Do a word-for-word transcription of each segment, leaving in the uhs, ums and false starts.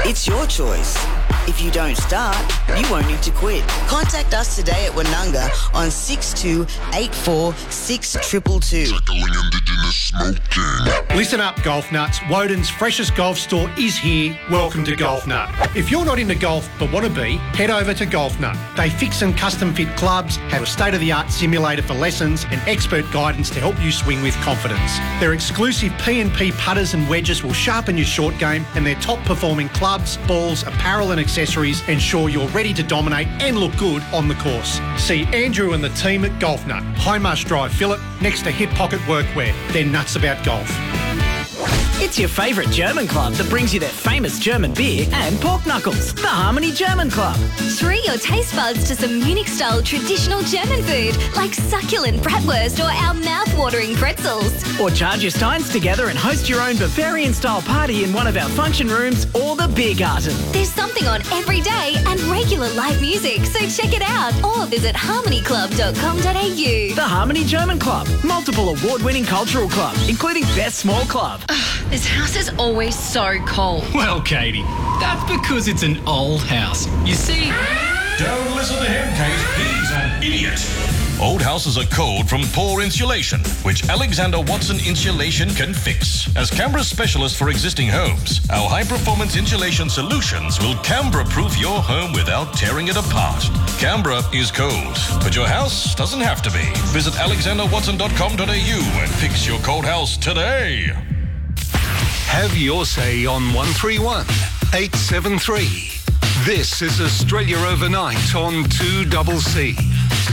It's your choice. If you don't start, you won't need to quit. Contact us today at Wanunga on six two eight four six two two two. Tackling Indigenous smoking. Listen up, golf nuts. Woden's freshest golf store is here. Welcome to Golf Nut. If you're not into golf but want to be, head over to Golf Nut. They fix and custom fit clubs, have a state-of-the-art simulator for lessons and expert guidance to help you swing with confidence. Their exclusive P and P putters and wedges will sharpen your short game, and their top-performing clubs, balls, apparel and accessories ensure you're ready to dominate and look good on the course. See Andrew and the team at Golf Nut, High Marsh Drive, Phillip, next to Hip Pocket Workwear. They're nuts about golf. It's your favourite German club that brings you their famous German beer and pork knuckles. The Harmony German Club. Treat your taste buds to some Munich-style traditional German food like succulent bratwurst or our mouth-watering pretzels. Or charge your steins together and host your own Bavarian-style party in one of our function rooms or the beer garden. There's something on every day and regular live music, so check it out or visit harmony club dot com dot a u. The Harmony German Club. Multiple award-winning cultural club, including Best Small Club. This house is always so cold. Well, Katie, that's because it's an old house. You see... Don't listen to him, Kate. He's an idiot. Old houses are cold from poor insulation, which Alexander Watson Insulation can fix. As Canberra's specialist for existing homes, our high-performance insulation solutions will Canberra-proof your home without tearing it apart. Canberra is cold, but your house doesn't have to be. Visit alexander watson dot com dot a u and fix your cold house today. Have your say on one three one eight seven three. This is Australia Overnight on two C C.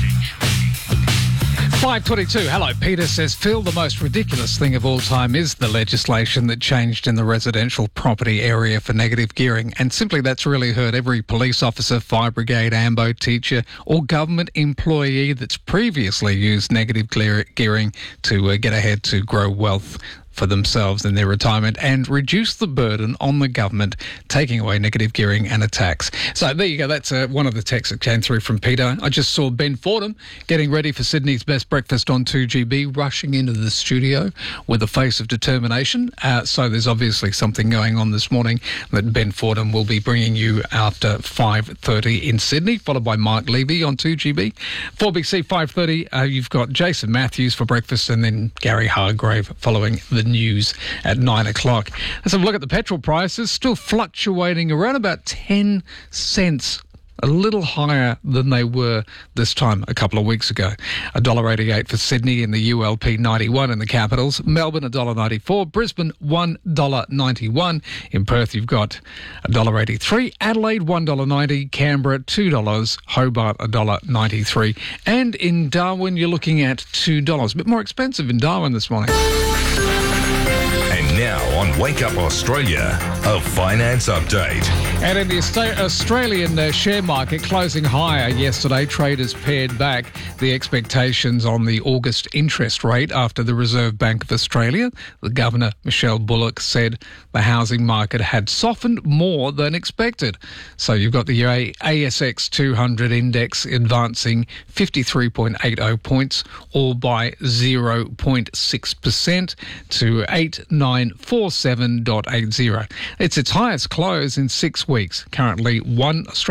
five twenty-two. Hello, Peter says, Phil, the most ridiculous thing of all time is the legislation that changed in the residential property area for negative gearing. And simply that's really hurt every police officer, fire brigade, AMBO teacher or government employee that's previously used negative gearing to uh, get ahead to grow wealth for themselves in their retirement and reduce the burden on the government, taking away negative gearing and a tax. So there you go. That's uh, one of the texts that came through from Peter. I just saw Ben Fordham getting ready for Sydney's Best Breakfast on two G B, rushing into the studio with a face of determination. Uh, so there's obviously something going on this morning that Ben Fordham will be bringing you after five thirty in Sydney, followed by Mark Levy on two G B. four B C five thirty, uh, you've got Jason Matthews for breakfast and then Gary Hargrave following the news at nine o'clock. Let's have a look at the petrol prices, still fluctuating around about ten cents, a little higher than they were this time a couple of weeks ago. one dollar eighty-eight for Sydney in the U L P ninety-one in the capitals. Melbourne one dollar ninety-four. Brisbane one dollar ninety-one. In Perth you've got one dollar eighty-three. Adelaide one dollar ninety. Canberra two dollars. Hobart one dollar ninety-three. And in Darwin you're looking at two dollars. A bit more expensive in Darwin this morning. And now on Wake Up Australia, a finance update. And in the Australian uh, share market closing higher yesterday, traders pared back the expectations on the August interest rate after the Reserve Bank of Australia. The Governor, Michelle Bullock, said the housing market had softened more than expected. So you've got the A S X two hundred index advancing fifty-three point eight zero points, all by zero point six percent to eight nine four seven point eight zero. It's its highest close in six weeks. Currently, one Australian